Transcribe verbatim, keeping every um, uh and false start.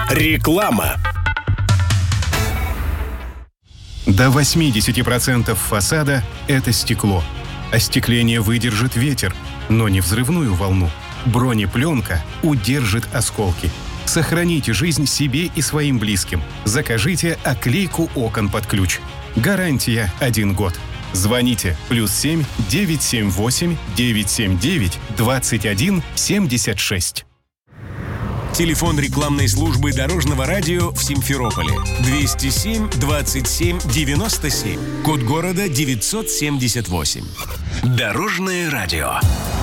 Реклама. До восемьдесят процентов фасада – это стекло. Остекление выдержит ветер, но не взрывную волну. Бронепленка удержит осколки. Сохраните жизнь себе и своим близким. Закажите оклейку окон под ключ. Гарантия один год. Звоните плюс семь девятьсот семьдесят восемь девятьсот семьдесят девять двадцать один семьдесят шесть. Телефон рекламной службы Дорожного радио в Симферополе. двести семь двадцать семь девяносто семь. Код города девятьсот семьдесят восемь. Дорожное радио.